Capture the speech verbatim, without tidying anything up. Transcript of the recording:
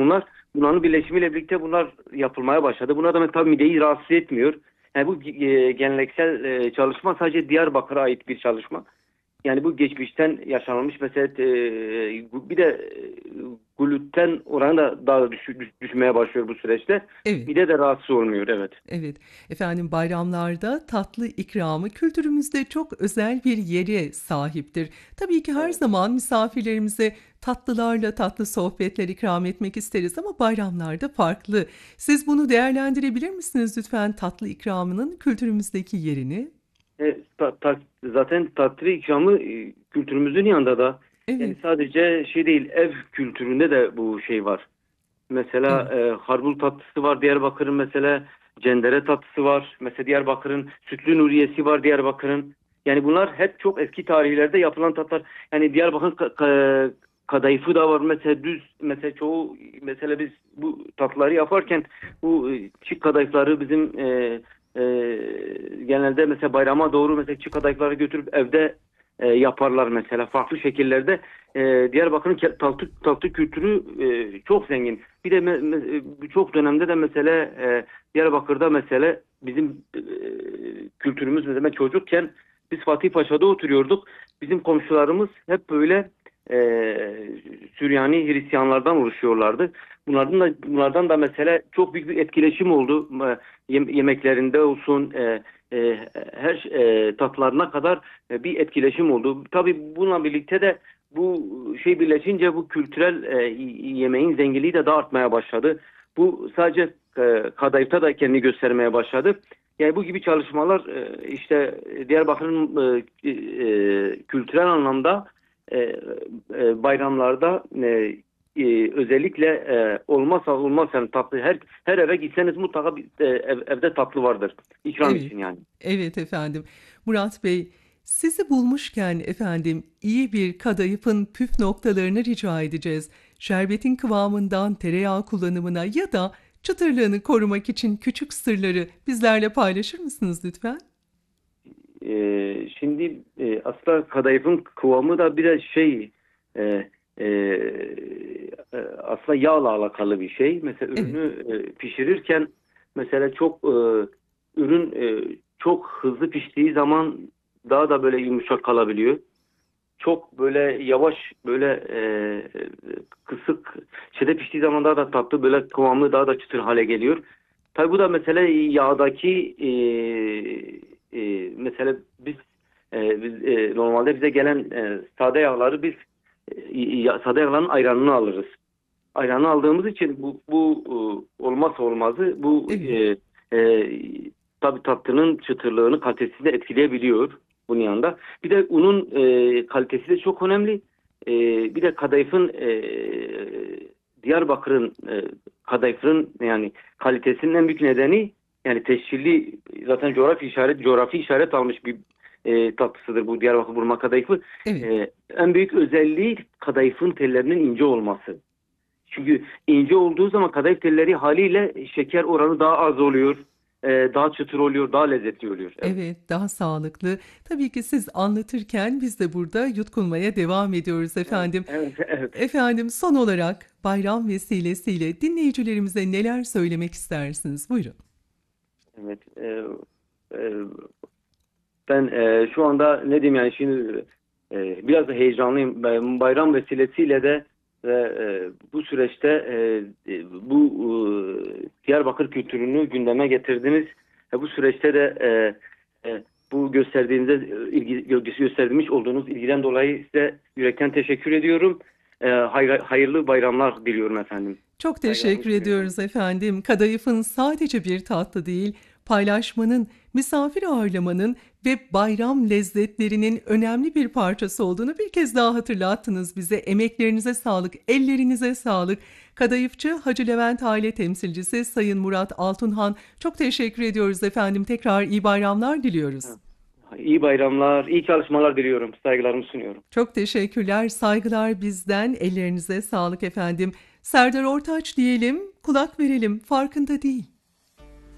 bunlar. Bunların birleşimiyle birlikte bunlar yapılmaya başladı. Bunlar da tabii mideyi rahatsız etmiyor. Yani bu e, geleneksel e, çalışma sadece Diyarbakır'a ait bir çalışma. Yani bu geçmişten yaşanılmış mesela e, bir de e, gluten oranı da daha düş, düş- düşmeye başlıyor bu süreçte. Evet. Mide de rahatsız olmuyor, evet. Evet, efendim bayramlarda tatlı ikramı kültürümüzde çok özel bir yere sahiptir. Tabii ki her Evet. zaman misafirlerimize tatlılarla tatlı sohbetler ikram etmek isteriz ama bayramlarda farklı. Siz bunu değerlendirebilir misiniz lütfen tatlı ikramının kültürümüzdeki yerini? E, ta- ta- zaten tatlı ikramı e, kültürümüzün yanında da yani Evet, sadece şey değil, ev kültüründe de bu şey var. Mesela evet, e, harbul tatlısı var Diyarbakır'ın, mesela cendere tatlısı var. Mesela Diyarbakır'ın sütlü Nuriyesi var Diyarbakır'ın. Yani bunlar hep çok eski tarihlerde yapılan tatlar. Yani Diyarbakır'ın ka- ka- kadayıfı da var. Mesela düz, mesela çoğu, mesela biz bu tatlıları yaparken bu e, çiğ kadayıfları bizim e, e, genelde mesela bayrama doğru mesela çiğ kadayıfları götürüp evde e, yaparlar mesela farklı şekillerde. E, Diyarbakır'ın ke- tatlı, tatlı kültürü e, çok zengin. Bir de me- me- birçok dönemde de mesela e, Diyarbakır'da mesela bizim e, kültürümüz mesela ben çocukken biz Fatih Paşa'da oturuyorduk. Bizim komşularımız hep böyle e, Süryani Hristiyanlardan oluşuyorlardı. Bunlardan da bunlardan da mesela çok büyük bir etkileşim oldu. E, yem- yemeklerinde olsun, e, e, her e, tatlarına kadar e, bir etkileşim oldu. Tabii bununla birlikte de bu şey birleşince bu kültürel e, yemeğin zenginliği de daha artmaya başladı. Bu sadece e, kadayıfta da kendini göstermeye başladı. Yani bu gibi çalışmalar e, işte Diyarbakır'ın e, e, kültürel anlamda e, e, bayramlarda e, e, özellikle e, olmazsa olmaz yani tatlı, her her eve gitseniz mutlaka bir, e, ev- evde tatlı vardır ikram evet, için yani. evet efendim. Murat Bey, sizi bulmuşken efendim iyi bir kadayıfın püf noktalarını rica edeceğiz. Şerbetin kıvamından tereyağı kullanımına ya da çıtırlığını korumak için küçük sırları bizlerle paylaşır mısınız lütfen? E, şimdi e, aslında kadayıfın kıvamı da biraz şey e, e, e, aslında yağla alakalı bir şey. Mesela Evet, ürünü e, pişirirken mesela çok e, ürün e, çok hızlı piştiği zaman daha da böyle yumuşak kalabiliyor. Çok böyle yavaş böyle e, kısık şeyde piştiği zaman daha da tatlı böyle kıvamlı daha da çıtır hale geliyor. Tabi bu da mesela yağdaki e, e, mesela biz, e, biz e, normalde bize gelen e, sade yağları biz e, ya- sade yağların ayranını alırız. Ayranı aldığımız için bu bu e, olmazsa olmazı bu evet, e, e, tabii tatlının çıtırlığını, kalitesini de etkileyebiliyor bunun yanında. Bir de unun e, kalitesi de çok önemli. E, bir de kadayıfın e, Diyarbakır'ın e, kadayıfın yani kalitesinin en büyük nedeni yani tescilli zaten coğrafi işaret coğrafi işaret almış bir e, tatlısıdır bu Diyarbakır burma kadayıfı. evet. E, en büyük özelliği kadayıfın tellerinin ince olması. Çünkü ince olduğu zaman kadayıf telleri haliyle şeker oranı daha az oluyor. e, daha çıtır oluyor, daha lezzetli oluyor. Evet. Evet, daha sağlıklı. Tabii ki siz anlatırken biz de burada yutkunmaya devam ediyoruz Evet, efendim. evet, evet. Efendim son olarak bayram vesilesiyle dinleyicilerimize neler söylemek istersiniz? Buyurun. Evet. E, e, ben e, şu anda ne diyeyim yani şimdi e, biraz da heyecanlıyım. Ben bayram vesilesiyle de ve e, bu süreçte e, e, bu e, Diyarbakır kültürünü gündeme getirdiniz. E, bu süreçte de e, e, bu gösterdiğinize e, ilgi gö- göstermiş olduğunuz ilgiden dolayı size yürekten teşekkür ediyorum. E, hayır, hayırlı bayramlar diliyorum efendim. Çok Saygılarımı teşekkür sunuyorum. ediyoruz efendim. Kadayıfın sadece bir tatlı değil, paylaşmanın, misafir ağırlamanın ve bayram lezzetlerinin önemli bir parçası olduğunu bir kez daha hatırlattınız bize. Emeklerinize sağlık, ellerinize sağlık. Kadayıfçı Hacı Levent aile temsilcisi Sayın Murat Altunhan, çok teşekkür ediyoruz efendim. Tekrar iyi bayramlar diliyoruz. Ha, İyi bayramlar, iyi çalışmalar diliyorum. Saygılarımı sunuyorum. Çok teşekkürler, saygılar bizden. Ellerinize sağlık efendim. Serdar Ortaç diyelim, kulak verelim, farkında değil.